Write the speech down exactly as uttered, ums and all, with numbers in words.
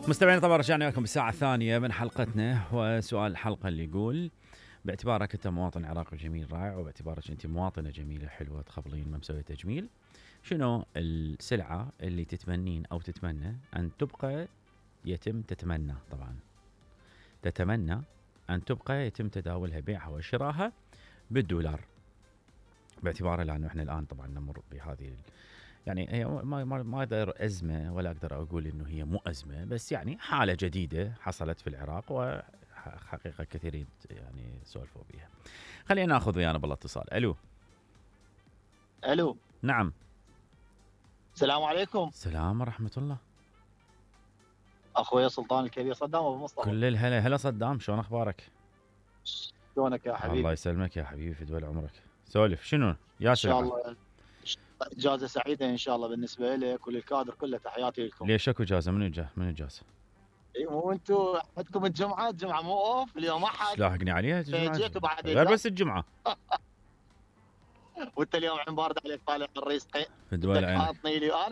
مستمعين طبعا رجعنا لكم بالساعة الثانية من حلقتنا، وسؤال الحلقة اللي يقول: باعتبارك أنت مواطن عراقي جميل رائع، وباعتبارك أنت مواطنة جميلة حلوة تخبلين ما مسوية تجميل، شنو السلعة اللي تتمنين أو تتمنى أن تبقى يتم تتمنى طبعا تتمنى أن تبقى يتم تداولها بيعها وشراها بالدولار، باعتباره لأنه إحنا الآن طبعا نمر بهذه يعني هي ما ما ما اقدر ازمه ولا اقدر اقول انه هي مو ازمه، بس يعني حاله جديده حصلت في العراق وحقيقه كثيرين يعني سولفوا بها. خلينا ناخذ ويانا بالاتصال. الو. الو. نعم. السلام عليكم. السلام ورحمه الله. اخوي سلطان الكبير صدام ابو مصطفى. كل الهلا. هلا صدام، شلون اخبارك؟ شلونك يا حبيبي؟ الله يسلمك يا حبيبي، في دول عمرك. سولف شنو يا ان شاء سلمى؟ الله اجازه سعيده ان شاء الله بالنسبه لك وللكادر كله، تحياتي لكم. ليش اكو اجازه؟ منو جا منو اجازه؟ اي مو انتم عندكم الجمعه، الجمعه مو اوف اليوم احد. لاحقني عليها الجمعه فجيتوا بعد غير بس الجمعه. وانت اليوم عم بارد عليك طالع الريس في الدول حاطني لي انا